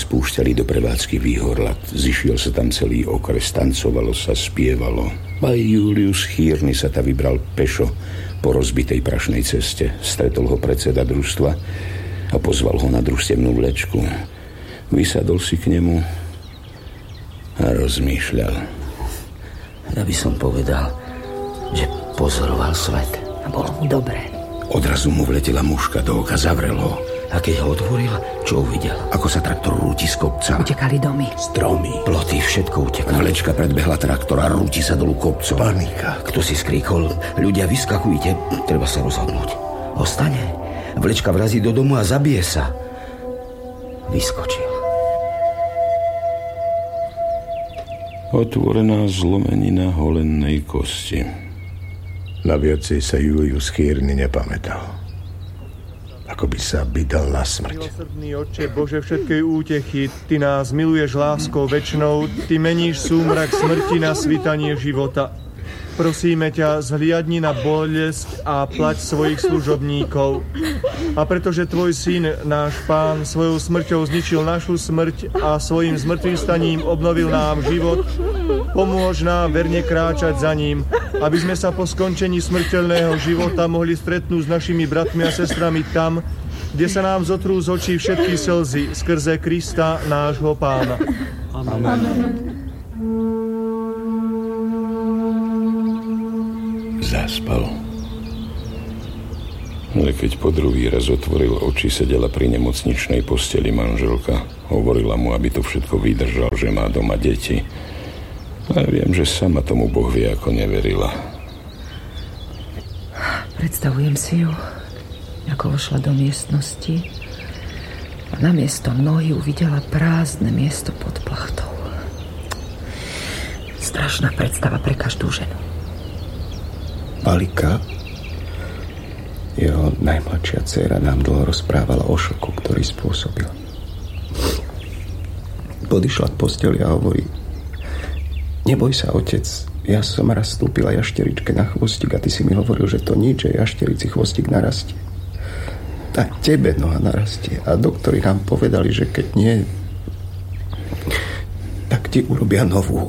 spúšťali do prevádzky Výhorlat. Zišiel sa tam celý okres, tancovalo sa, spievalo. Aj Julius Chýrny sa ta vybral pešo po rozbitej prašnej ceste. Stretol ho predseda družstva a pozval ho na družstevnú vlečku. Vysadol si k nemu a rozmýšľal. Ja by som povedal, že pozoroval svet a bolo mu dobré. Odrazu mu vletela muška do oka, zavrel ho. A keď ho otvoril, čo uvidel? Ako sa traktor rúti z kopca. Utekali domy, stromy, ploty, všetko utekalo. Vlečka predbehla traktor a rúti sa dolu kopcom. Panika. Kto si skríkol, ľudia vyskakujte, treba sa rozhodnúť. Ostane. Vlečka vrazí do domu a zabije sa. Vyskočil. Otvorená zlomenina holennej kosti. Na viacej sa Julius Chýrny nepamätal. Ako by sa bydal na smrť. Milosrdný Otče Bože všetkej útechy, Ty nás miluješ láskou večnou, Ty meníš súmrak smrti na svitanie života. Prosíme ťa, zhliadni na bolesť a plať svojich služobníkov. A pretože Tvoj syn, náš Pán, svojou smrťou zničil našu smrť a svojim zmŕtvychvstaním obnovil nám život, pomôž nám verne kráčať za ním, aby sme sa po skončení smrteľného života mohli stretnúť s našimi bratmi a sestrami tam, kde sa nám zotrú z očí všetky slzy skrze Krista, nášho Pána. Amen. Zaspal. Ale keď po druhý raz otvoril oči, sedela pri nemocničnej posteli manželka. Hovorila mu, aby to všetko vydržal, že má doma deti. A viem, že sama tomu Boh vie, ako neverila. Predstavujem si ju, ako vošla do miestnosti a namiesto nohy uvidela prázdne miesto pod plachtou. Strašná predstava pre každú ženu. Malika, jeho najmladšia dcéra, nám dlho rozprávala o šoku, ktorý spôsobil. Podišla k posteli a hovorí: neboj sa, otec, ja som raz stúpila jašteričke na chvostík a ty si mi hovoril, že to nič, že jašterici chvostík narastie. Tak tebe noha narastie. A doktori nám povedali, že keď nie, tak ti urobia novú.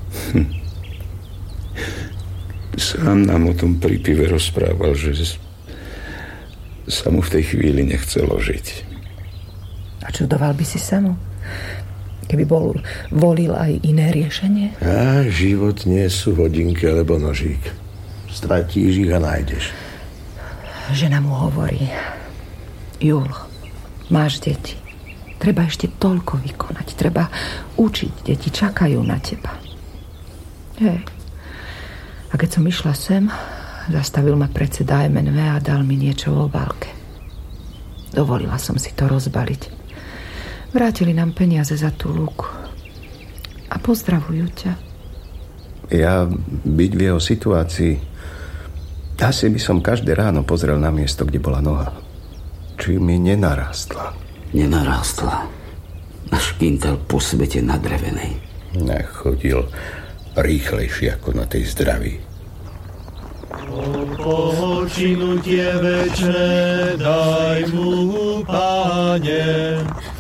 Sám nám o tom pri pive rozprával, že sa mu v tej chvíli nechcelo žiť. A čudoval by si sa mu, keby volil aj iné riešenie? A život nie sú hodinky alebo nožík. Stratíš ich a nájdeš. Žena mu hovorí: Jul, máš deti. Treba ešte toľko vykonať. Treba učiť. Deti čakajú na teba. Hej. A keď som išla sem, zastavil ma predseda MNV a dal mi niečo v obálke. Dovolila som si to rozbaliť. Vrátili nám peniaze za tú lúku. A pozdravujú ťa. Ja byť v jeho situácii, asi by som každé ráno pozrel na miesto, kde bola noha. Či mi nenarástla. Nenarástla. Na špintel po svete nadrevenej. Nechodil rýchlejšie ako na tej zdraví. Odpočinutie večné daj mu, Páne,